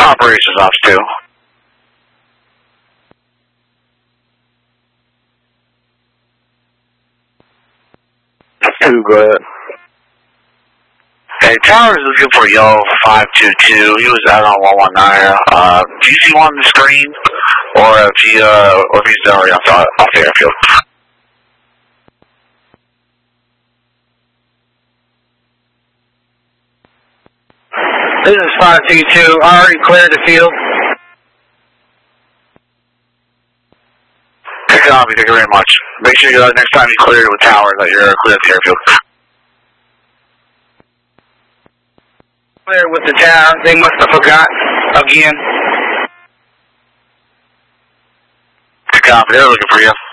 Operations Ops 2. Go ahead. Hey, Tower is looking for Yellow 522. He was out on 119. Do you see one on the screen? Or if he's already off the airfield? This is 522. I already cleared the field. Good copy, thank you very much. Make sure next time you clear it with Tower that you're clear at the airfield. Clear with the tower. They must have forgot again. Good copy, they're looking for you.